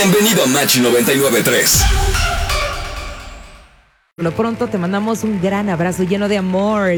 Bienvenido a Match 99.3. Por lo pronto te mandamos un gran abrazo lleno de amor.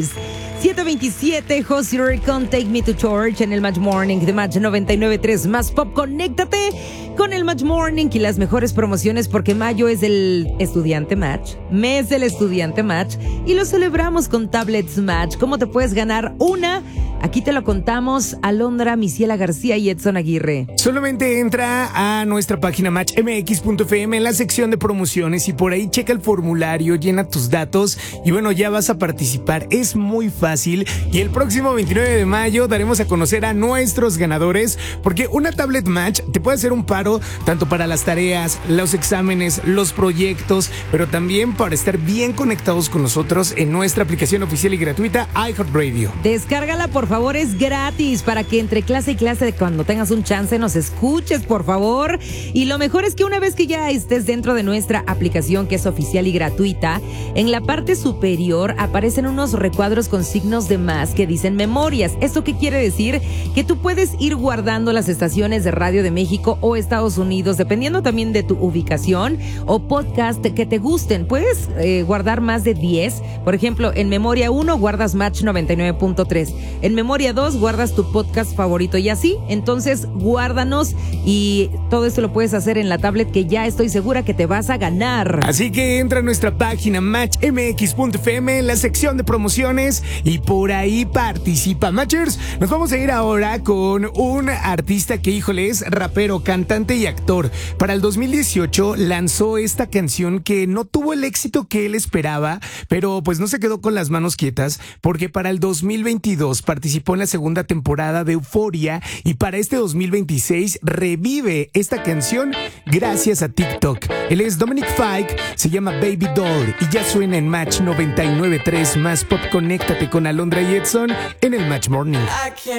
727, Hozier con Take Me to Church en el Match Morning de Match 99.3 Más Pop. Conéctate con el Match Morning y las mejores promociones porque mayo es el estudiante Match, mes del estudiante Match y lo celebramos con tablets Match. ¿Cómo te puedes ganar una? Aquí te lo contamos, Alondra, Misiela García y Edson Aguirre. Solamente entra a nuestra página matchmx.fm en la sección de promociones y por ahí checa el formulario, llena tus datos y bueno, ya vas a participar. Es muy fácil y el próximo 29 de mayo daremos a conocer a nuestros ganadores porque una tablet Match te puede hacer un paro tanto para las tareas, los exámenes, los proyectos, pero también para estar bien conectados con nosotros en nuestra aplicación oficial y gratuita iHeartRadio. Descárgala, por favor, es gratis para que entre clase y clase, cuando tengas un chance, nos escuches, por favor. Y lo mejor es que una vez que ya estés dentro de nuestra aplicación, que es oficial y gratuita, en la parte superior aparecen unos recuadros con signos de más que dicen memorias. ¿Esto qué quiere decir? Que tú puedes ir guardando las estaciones de Radio de México o Estados Unidos, dependiendo también de tu ubicación, o podcast que te gusten. Puedes guardar más de 10. Por ejemplo, en Memoria 1 guardas Match 99.3. En Memoria 2 guardas tu podcast favorito y así. Entonces, guárdanos y todo esto lo puedes hacer en la tablet que ya estoy segura que te vas a ganar. Así que entra a nuestra página matchmx.fm en la sección de promociones y por ahí participa. Matchers, nos vamos a ir ahora con un artista que, híjole, es rapero, cantante y actor. Para el 2018 lanzó esta canción que no tuvo el éxito que él esperaba, pero pues no se quedó con las manos quietas porque para el 2022 participó en la segunda temporada de Euphoria y para este 2026 revive esta canción gracias a TikTok. Él es Dominic Fike, se llama Baby Doll y ya suena en Match 99.3 Más Pop. Conéctate con Alondra y Edson en el Match Morning.